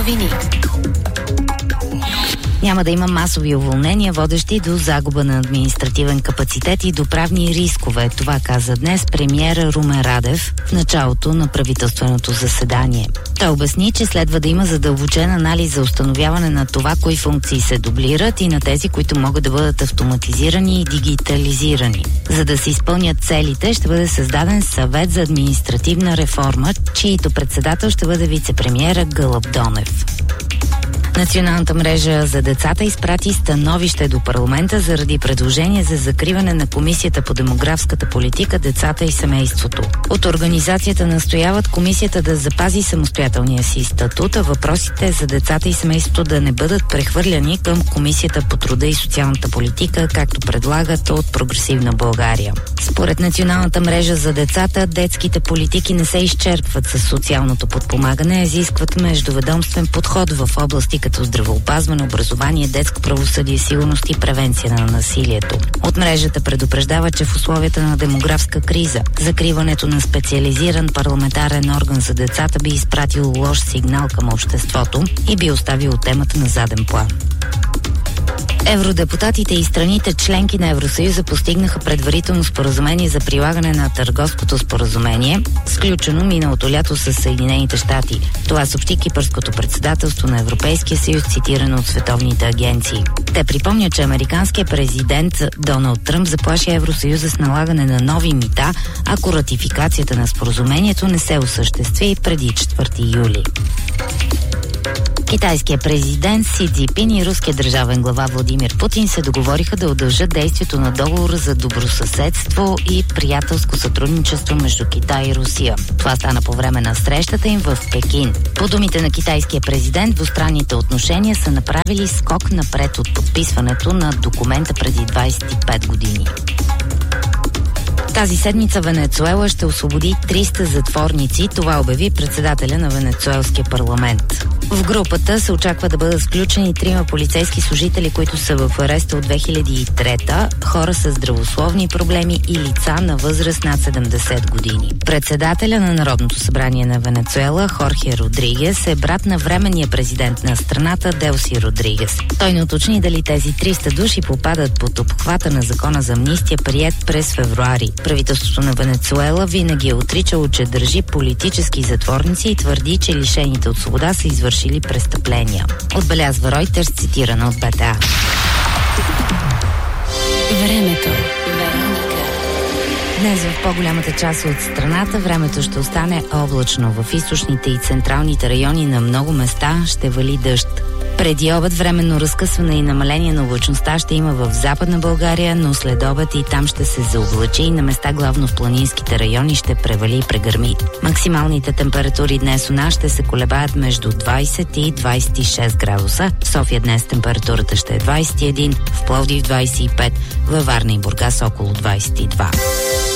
новини. Няма да има масови уволнения, водещи до загуба на административен капацитет и до правни рискове. Това каза днес премиера Румен Радев в началото на правителственото заседание. Той обясни, че следва да има задълбочен анализ за установяване на това, кои функции се дублират и на тези, които могат да бъдат автоматизирани и дигитализирани. За да се изпълнят целите, ще бъде създаден съвет за административна реформа, чието председател ще бъде вицепремиера Гълъб Донев. Националната мрежа за децата изпрати становище до парламента заради предложение за закриване на Комисията по демографската политика, децата и семейството. От организацията настояват комисията да запази самостоятелния си статут, а въпросите за децата и семейството да не бъдат прехвърляни към Комисията по труда и социалната политика, както предлагат от Прогресивна България. Според Националната мрежа за децата, детските политики не се изчерпват с социалното подпомагане, изискват междуведомствен подход в области като здравеопазване, образование, детско правосъдие, сигурност и превенция на насилието. От мрежата предупреждава, че в условията на демографска криза закриването на специализиран парламентарен орган за децата би изпратило лош сигнал към обществото и би оставило темата на заден план. Евродепутатите и страните членки на Евросъюза постигнаха предварително споразумение за прилагане на търговското споразумение, сключено миналото лято с Съединените щати. Това съобщи Кипърското председателство на Европейския съюз, цитирано от световните агенции. Те припомнят, че американският президент Доналд Тръмп заплаши Евросъюза с налагане на нови мита, ако ратификацията на споразумението не се осъществи преди 4 юли. Китайският президент Си Цзинпин и руският държавен глава Владимир Путин се договориха да удължат действието на договора за добросъседство и приятелско сътрудничество между Китай и Русия. Това стана по време на срещата им в Пекин. По думите на китайския президент, двустранните отношения са направили скок напред от подписването на документа преди 25 години. Тази седмица Венецуела ще освободи 300 затворници, това обяви председателя на Венецуелския парламент. В групата се очаква да бъдат включени 3 полицейски служители, които са в ареста от 2003, хора с здравословни проблеми и лица на възраст над 70 години. Председателя на Народното събрание на Венецуела, Хорхе Родригес, е брат на временния президент на страната Делси Родригес. Той не уточни дали тези 300 души попадат под обхвата на закона за амнистия, приет през февруари. Правителството на Венецуела винаги е отричало, че държи политически затворници и твърди, че лишените от свобода са извършили престъпления. Отбелязва Ройтерс, цитирана от БТА. Времето. Днес в по-голямата част от страната времето ще остане облачно. В източните и централните райони на много места ще вали дъжд. Преди обед временно разкъсване и намаление на облачността ще има в Западна България, но след обед и там ще се заоблачи и на места главно в планинските райони ще превали и прегърми. Максималните температури днес у нас ще се колебаят между 20 и 26 градуса. В София днес температурата ще е 21, в Пловдив 25, във Варна и Бургас около 22.